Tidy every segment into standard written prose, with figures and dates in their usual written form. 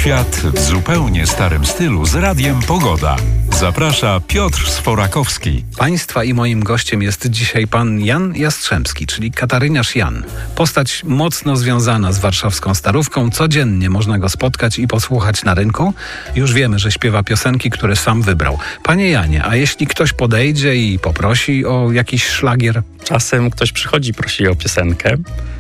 Świat w zupełnie starym stylu z Radiem Pogoda. Zaprasza Piotr Sforakowski. Państwa i moim gościem jest dzisiaj pan Jan Jastrzębski, czyli kataryniarz Jan. Postać mocno związana z warszawską Starówką. Codziennie można go spotkać i posłuchać na rynku. Już wiemy, że śpiewa piosenki, które sam wybrał. Panie Janie, a jeśli ktoś podejdzie i poprosi o jakiś szlagier? Czasem ktoś przychodzi i prosi o piosenkę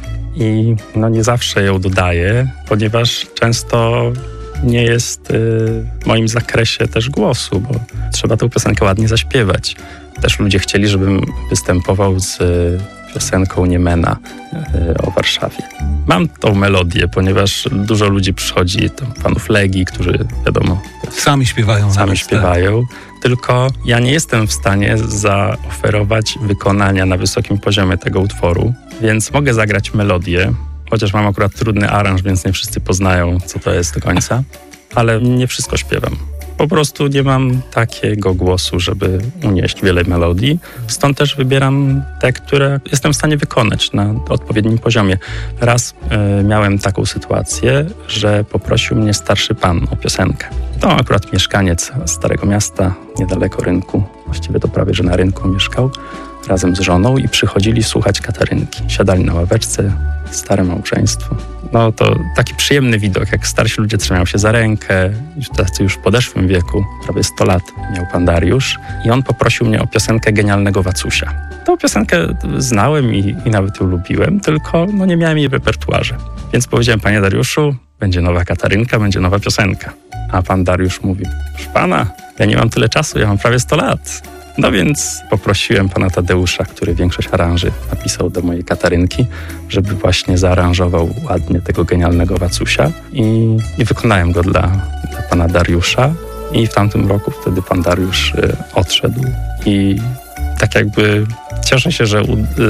i nie zawsze ją dodaję, ponieważ często nie jest w moim zakresie też głosu, bo trzeba tę piosenkę ładnie zaśpiewać. Też ludzie chcieli, żebym występował z piosenką Niemena o Warszawie. Mam tą melodię, ponieważ dużo ludzi przychodzi, panów Legii, którzy wiadomo... Sami śpiewają. Tylko ja nie jestem w stanie zaoferować wykonania na wysokim poziomie tego utworu, więc mogę zagrać melodię, chociaż mam akurat trudny aranż, więc nie wszyscy poznają, co to jest do końca, ale nie wszystko śpiewam. Po prostu nie mam takiego głosu, żeby unieść wiele melodii. Stąd też wybieram te, które jestem w stanie wykonać na odpowiednim poziomie. Raz miałem taką sytuację, że poprosił mnie starszy pan o piosenkę. To akurat mieszkaniec Starego Miasta, niedaleko rynku. Właściwie to prawie, że na rynku mieszkał razem z żoną i przychodzili słuchać Katarynki. Siadali na ławeczce, stare małżeństwo. To taki przyjemny widok, jak starsi ludzie trzymają się za rękę, tacy już w podeszłym wieku, prawie 100 lat miał pan Dariusz i on poprosił mnie o piosenkę Genialnego Wacusia. Tą piosenkę znałem i nawet ją lubiłem, tylko nie miałem jej w repertuarze. Więc powiedziałem: panie Dariuszu, będzie nowa Katarynka, będzie nowa piosenka. A pan Dariusz mówi: proszę pana, ja nie mam tyle czasu, ja mam prawie 100 lat. Więc poprosiłem pana Tadeusza, który większość aranży napisał do mojej Katarynki, żeby właśnie zaaranżował ładnie tego Genialnego Wacusia i wykonałem go dla pana Dariusza. I w tamtym roku wtedy pan Dariusz odszedł i tak jakby cieszę się, że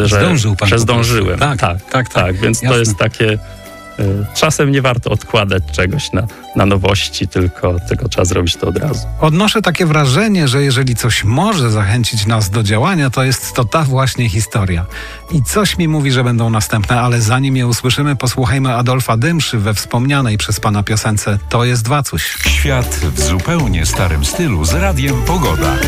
zdążyłem. Tak, więc jasne. To jest takie... Czasem nie warto odkładać czegoś na nowości, tylko trzeba zrobić to od razu. Odnoszę takie wrażenie, że jeżeli coś może zachęcić nas do działania, to jest to ta właśnie historia. I coś mi mówi, że będą następne, ale zanim je usłyszymy, posłuchajmy Adolfa Dymszy we wspomnianej przez pana piosence To jest Wacuś. Świat w zupełnie starym stylu z Radiem Pogoda.